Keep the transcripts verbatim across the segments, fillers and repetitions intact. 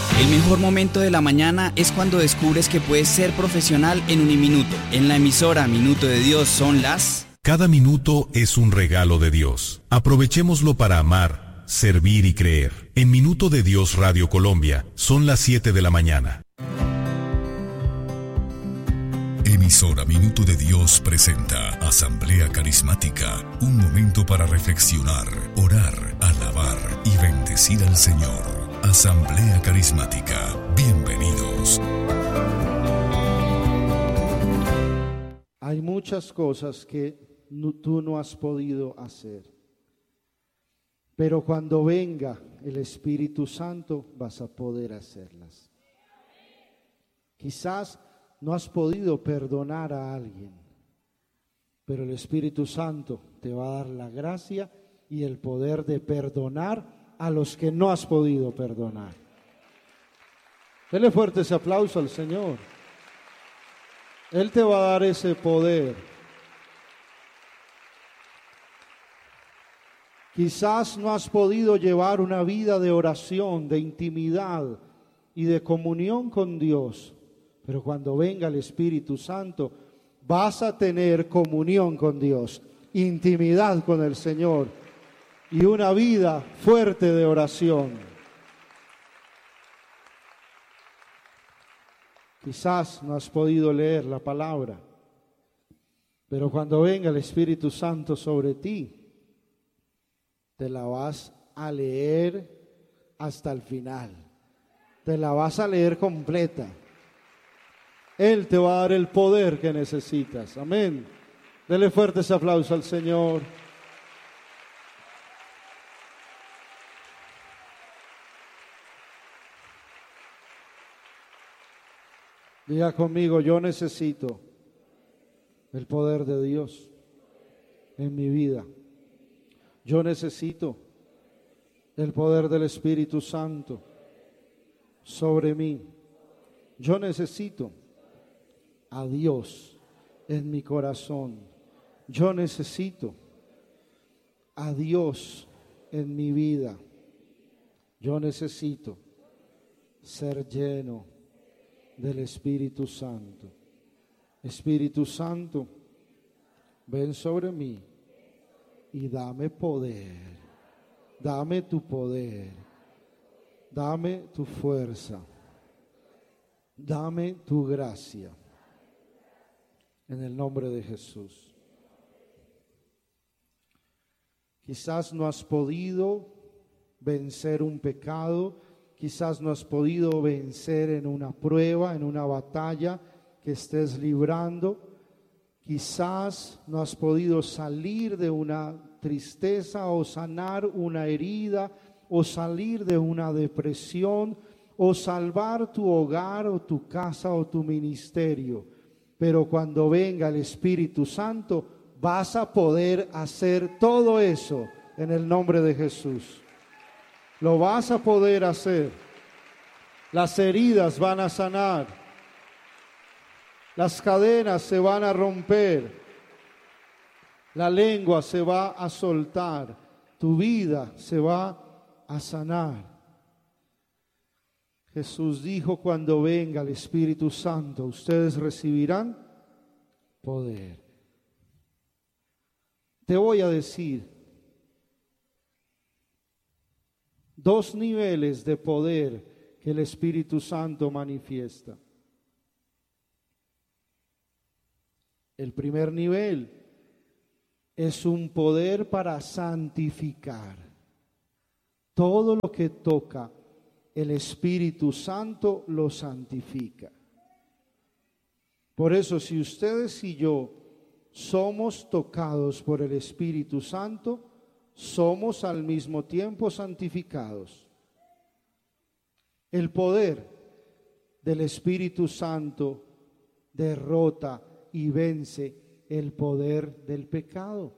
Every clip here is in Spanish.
El mejor momento de la mañana es cuando descubres que puedes ser profesional en un minuto. En la emisora Minuto de Dios son las... Cada minuto es un regalo de Dios. Aprovechémoslo para amar, servir y creer. En Minuto de Dios Radio Colombia son las siete de la mañana. Emisora Minuto de Dios presenta Asamblea Carismática, un momento para reflexionar, orar, alabar y bendecir al Señor. Asamblea Carismática, bienvenidos. Hay muchas cosas que no, tú no has podido hacer, pero cuando venga el Espíritu Santo vas a poder hacerlas. Quizás no has podido perdonar a alguien, pero el Espíritu Santo te va a dar la gracia y el poder de perdonar a los que no has podido perdonar. Dele fuerte ese aplauso al Señor. Él te va a dar ese poder. Quizás no has podido llevar una vida de oración, de intimidad y de comunión con Dios, pero cuando venga el Espíritu Santo vas a tener comunión con Dios, intimidad con el Señor y una vida fuerte de oración. Quizás no has podido leer la palabra, pero cuando venga el Espíritu Santo sobre ti, te la vas a leer hasta el final. Te la vas a leer completa. Él te va a dar el poder que necesitas. Amén. Dele fuerte ese aplauso al Señor. Diga conmigo, yo necesito el poder de Dios en mi vida. Yo necesito el poder del Espíritu Santo sobre mí. Yo necesito a Dios en mi corazón. Yo necesito a Dios en mi vida. Yo necesito ser lleno del Espíritu Santo. Espíritu Santo, ven sobre mí y dame poder. Dame tu poder. Dame tu fuerza. Dame tu gracia. En el nombre de Jesús. Quizás no has podido vencer un pecado, quizás no has podido vencer en una prueba, en una batalla que estés librando, quizás no has podido salir de una tristeza o sanar una herida o salir de una depresión o salvar tu hogar o tu casa o tu ministerio. Pero cuando venga el Espíritu Santo, vas a poder hacer todo eso en el nombre de Jesús. Lo vas a poder hacer. Las heridas van a sanar. Las cadenas se van a romper. La lengua se va a soltar. Tu vida se va a sanar. Jesús dijo, cuando venga el Espíritu Santo, ustedes recibirán poder. Te voy a decir dos niveles de poder que el Espíritu Santo manifiesta. El primer nivel es un poder para santificar. Todo lo que toca el Espíritu Santo lo santifica. Por eso, si ustedes y yo somos tocados por el Espíritu Santo, somos al mismo tiempo santificados. El poder del Espíritu Santo derrota y vence el poder del pecado.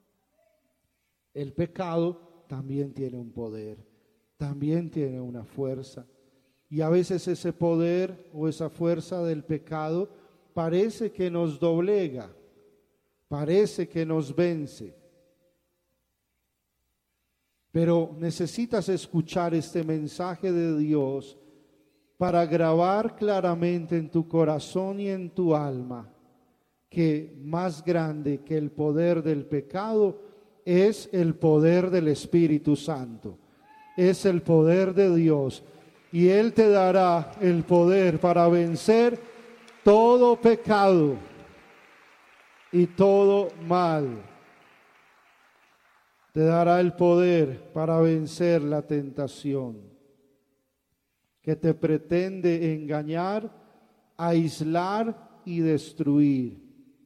El pecado también tiene un poder, también tiene una fuerza. Y a veces ese poder o esa fuerza del pecado parece que nos doblega, parece que nos vence. Pero necesitas escuchar este mensaje de Dios para grabar claramente en tu corazón y en tu alma que más grande que el poder del pecado es el poder del Espíritu Santo, es el poder de Dios, y Él te dará el poder para vencer todo pecado y todo mal. Te dará el poder para vencer la tentación que te pretende engañar, aislar y destruir.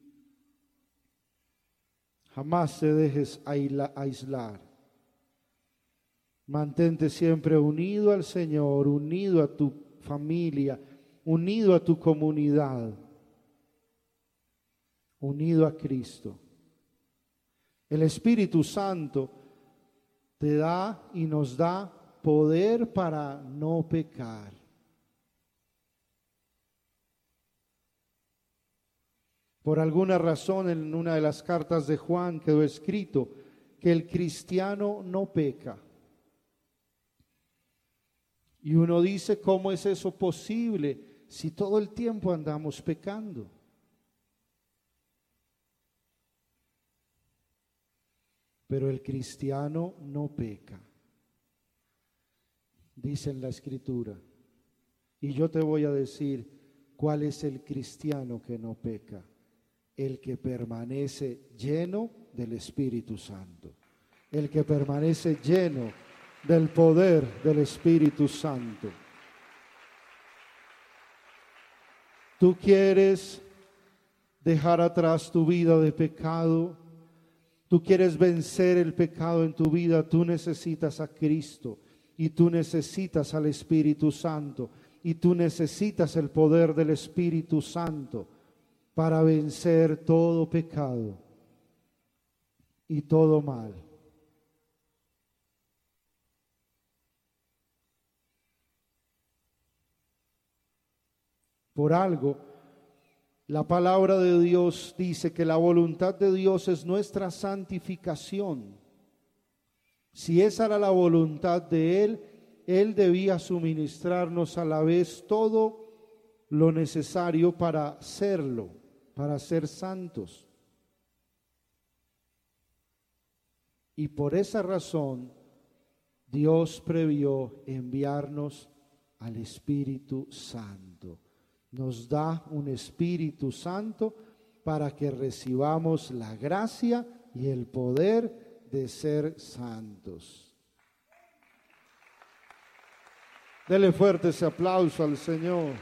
Jamás te dejes aislar. Mantente siempre unido al Señor, unido a tu familia, unido a tu comunidad, unido a Cristo. El Espíritu Santo te da y nos da poder para no pecar. Por alguna razón, en una de las cartas de Juan quedó escrito que el cristiano no peca. Y uno dice, ¿cómo es eso posible si todo el tiempo andamos pecando? Pero el cristiano no peca, dice en la Escritura. Y yo te voy a decir cuál es el cristiano que no peca: el que permanece lleno del Espíritu Santo, el que permanece lleno del poder del Espíritu Santo. Tú quieres dejar atrás tu vida de pecado, tú quieres vencer el pecado en tu vida, tú necesitas a Cristo y tú necesitas al Espíritu Santo y tú necesitas el poder del Espíritu Santo para vencer todo pecado y todo mal. Por algo, la palabra de Dios dice que la voluntad de Dios es nuestra santificación. Si esa era la voluntad de Él, Él debía suministrarnos a la vez todo lo necesario para serlo, para ser santos. Y por esa razón, Dios previó enviarnos al Espíritu Santo. Nos da un Espíritu Santo para que recibamos la gracia y el poder de ser santos. Dele fuerte ese aplauso al Señor.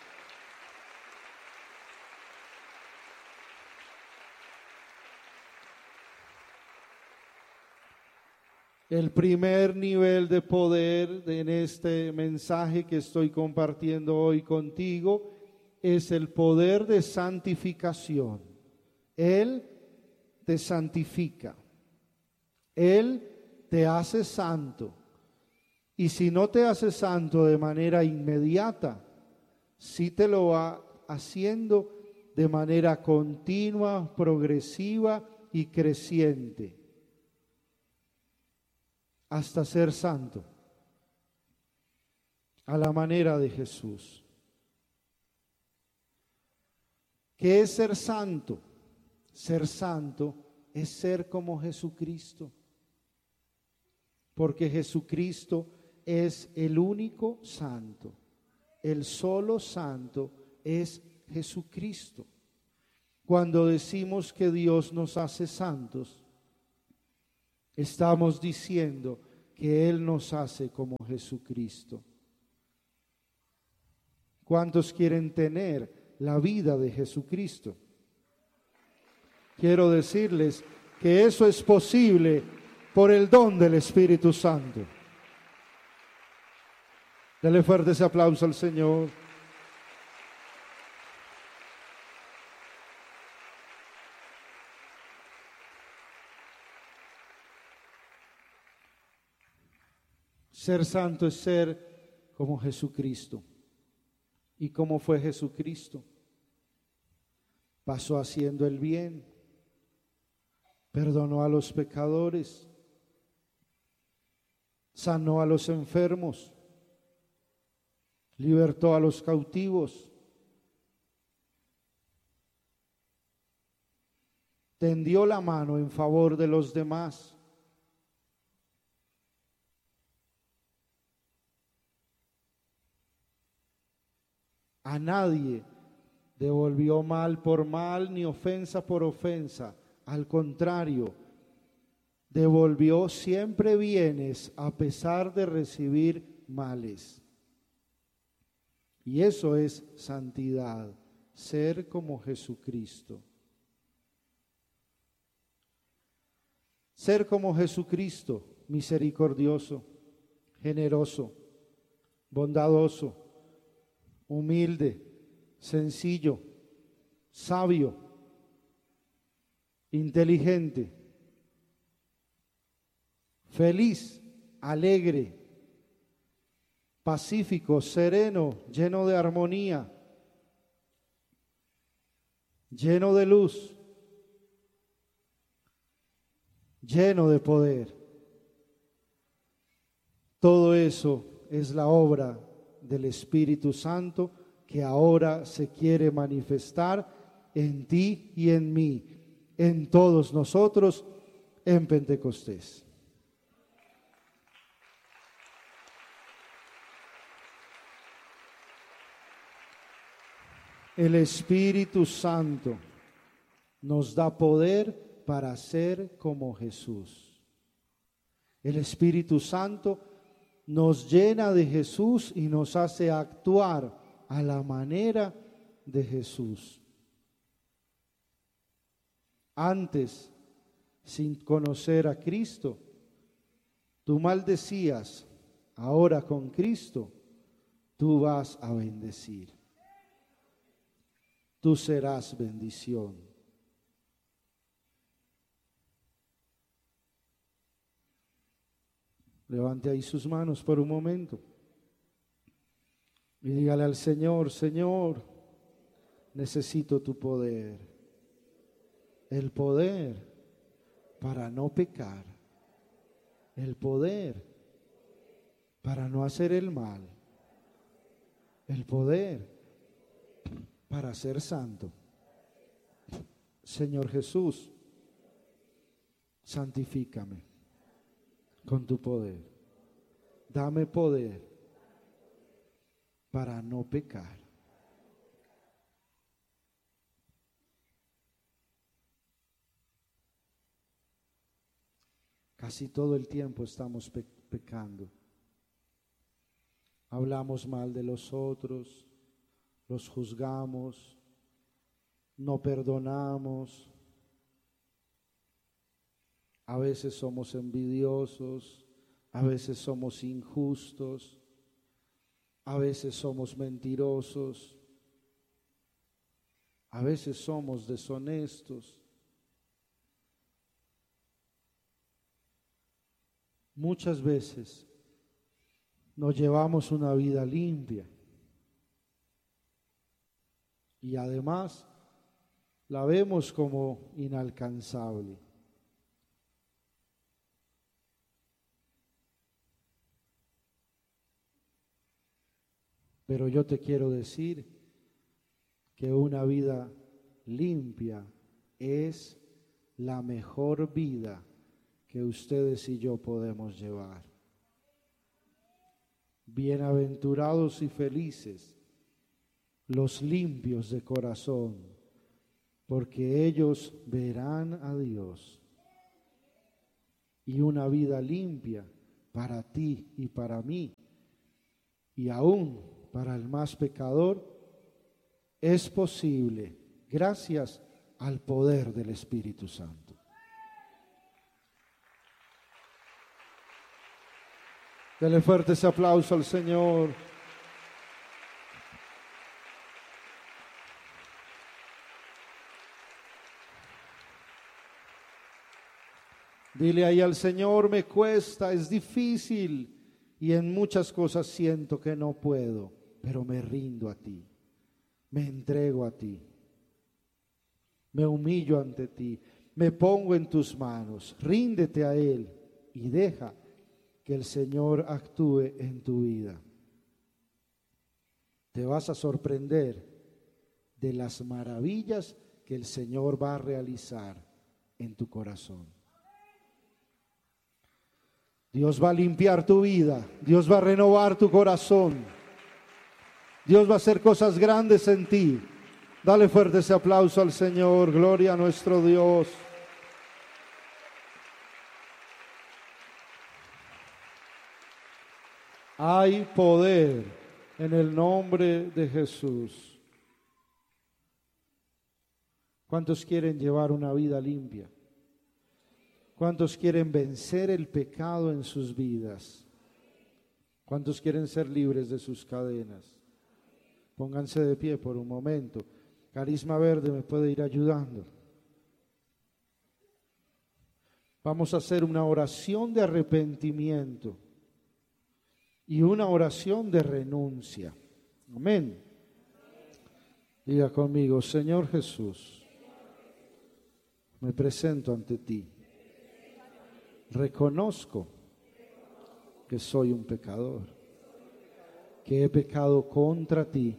El primer nivel de poder en este mensaje que estoy compartiendo hoy contigo es el poder de santificación. Él te santifica. Él te hace santo. Y si no te hace santo de manera inmediata, sí te lo va haciendo de manera continua, progresiva y creciente, hasta ser santo, a la manera de Jesús. ¿Qué es ser santo? Ser santo es ser como Jesucristo, porque Jesucristo es el único santo. El solo santo es Jesucristo. Cuando decimos que Dios nos hace santos, estamos diciendo que Él nos hace como Jesucristo. ¿Cuántos quieren tener la vida de Jesucristo? Quiero decirles que eso es posible por el don del Espíritu Santo. Dale fuerte ese aplauso al Señor. Ser santo es ser como Jesucristo. ¿Y cómo fue Jesucristo? Pasó haciendo el bien, perdonó a los pecadores, sanó a los enfermos, libertó a los cautivos, tendió la mano en favor de los demás. A nadie devolvió mal por mal ni ofensa por ofensa. Al contrario, devolvió siempre bienes a pesar de recibir males. Y eso es santidad, ser como Jesucristo. Ser como Jesucristo, misericordioso, generoso, bondadoso, humilde, sencillo, sabio, inteligente, feliz, alegre, pacífico, sereno, lleno de armonía, lleno de luz, lleno de poder. Todo eso es la obra del Espíritu Santo que ahora se quiere manifestar en ti y en mí, en todos nosotros, en Pentecostés. El Espíritu Santo nos da poder para ser como Jesús. El Espíritu Santo nos llena de Jesús y nos hace actuar a la manera de Jesús. Antes, sin conocer a Cristo, tú maldecías. Ahora con Cristo, tú vas a bendecir. Tú serás bendición. Levante ahí sus manos por un momento y dígale al Señor: Señor, necesito tu poder, el poder para no pecar, el poder para no hacer el mal, el poder para ser santo. Señor Jesús, santifícame con tu poder. Dame poder para no pecar. Casi todo el tiempo estamos pe- pecando. Hablamos mal de los otros, los juzgamos, no perdonamos. A veces somos envidiosos, a veces somos injustos, a veces somos mentirosos, a veces somos deshonestos. Muchas veces nos llevamos una vida limpia y además la vemos como inalcanzable. Pero yo te quiero decir que una vida limpia es la mejor vida que ustedes y yo podemos llevar. Bienaventurados y felices los limpios de corazón, porque ellos verán a Dios. Y una vida limpia para ti y para mí, y aún para el más pecador, es posible gracias al poder del Espíritu Santo. Dele fuerte ese aplauso al Señor. Dile ahí al Señor: me cuesta, es difícil y en muchas cosas siento que no puedo, pero me rindo a ti, me entrego a ti, me humillo ante ti, me pongo en tus manos. Ríndete a Él y deja que el Señor actúe en tu vida. te vas a sorprender de las maravillas que el Señor va a realizar en tu corazón. Dios va a limpiar tu vida, Dios va a renovar tu corazón, Dios va a hacer cosas grandes en ti. Dale fuerte ese aplauso al Señor, gloria a nuestro Dios. Hay poder en el nombre de Jesús. ¿Cuántos quieren llevar una vida limpia? ¿Cuántos quieren vencer el pecado en sus vidas? ¿Cuántos quieren ser libres de sus cadenas? Pónganse de pie por un momento. Carisma Verde me puede ir ayudando. Vamos a hacer una oración de arrepentimiento y una oración de renuncia. Amén. Diga conmigo: Señor Jesús, me presento ante ti. Reconozco que soy un pecador, que he pecado contra ti,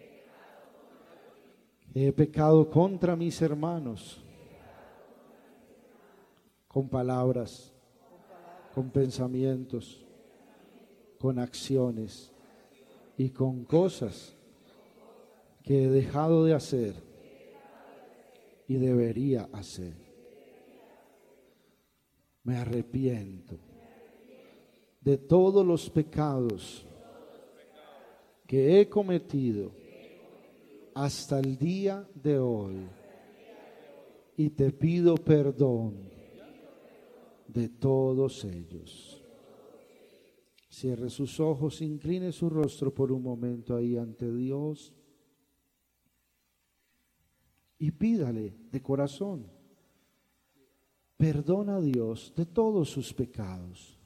que he pecado contra mis hermanos, con palabras, con pensamientos, con acciones y con cosas que he dejado de hacer y debería hacer. Me arrepiento de todos los pecados que he cometido hasta el día de hoy y te pido perdón de todos ellos. Cierre sus ojos, incline su rostro por un momento ahí ante Dios y pídale de corazón. Perdona a Dios de todos sus pecados.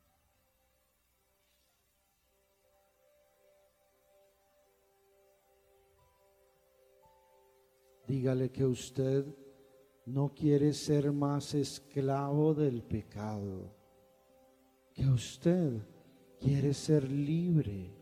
Dígale que usted no quiere ser más esclavo del pecado, que usted quiere ser libre,